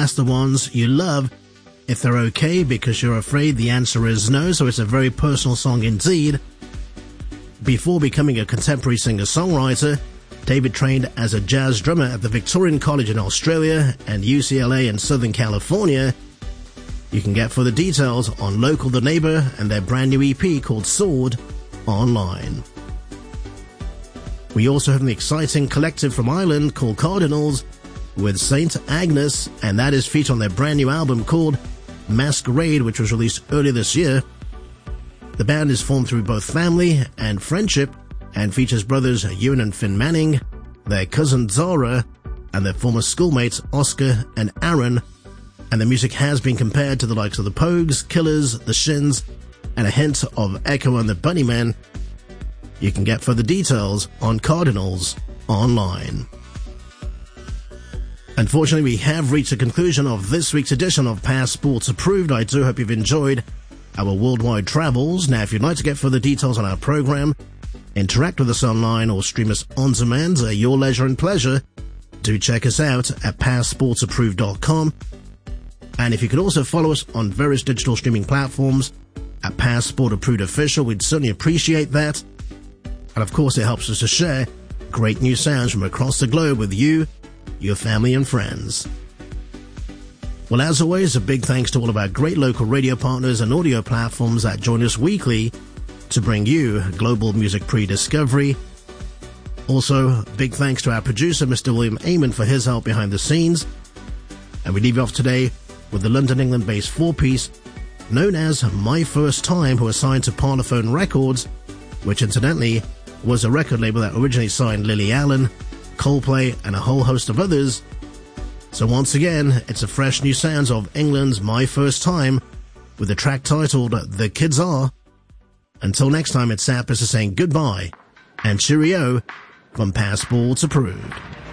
ask the ones you love if they're okay because you're afraid the answer is no, so it's a very personal song indeed. Before becoming a contemporary singer-songwriter, David trained as a jazz drummer at the Victorian College in Australia and UCLA in Southern California. You can get further details on Local the Neighbor and their brand new EP called Sword online. We also have an exciting collective from Ireland called Cardinals with Saint Agnes, and that is featured on their brand new album called Masquerade, which was released earlier this year. The band is formed through both family and friendship and features brothers Ewan and Finn Manning, their cousin Zara, and their former schoolmates Oscar and Aaron, and the music has been compared to the likes of the Pogues, Killers, the Shins, and a hint of Echo and the Bunnymen. You can get further details on Cardinals online. Unfortunately, we have reached the conclusion of this week's edition of Passports Approved. I do hope you've enjoyed our worldwide travels. Now, if you'd like to get further details on our program, interact with us online, or stream us on demand at your leisure and pleasure, do check us out at passportsapproved.com. And if you could also follow us on various digital streaming platforms at Passport Approved Official, we'd certainly appreciate that. And of course, it helps us to share great new sounds from across the globe with you, your family and friends. Well, as always, a big thanks to all of our great local radio partners and audio platforms that join us weekly to bring you global music pre-discovery. Also, big thanks to our producer, Mr. William Amon, for his help behind the scenes. And we leave you off today with the London, England-based four-piece known as My First Time, who are signed to Parlophone Records, which incidentally was a record label that originally signed Lily Allen, Coldplay, and a whole host of others. So once again, it's a fresh new sounds of England's My First Time with a track titled The Kids Are. Until next time, it's Sapis saying goodbye and cheerio from Passports Approved.